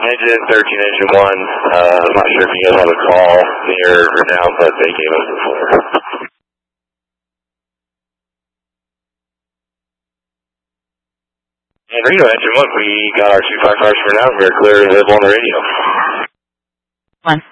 Engine 13, engine 1. I'm not sure if you guys have a call near or down, but they gave us the floor. And Reno, engine 1, we got our 255 for now. We're clear and available on the radio. 1.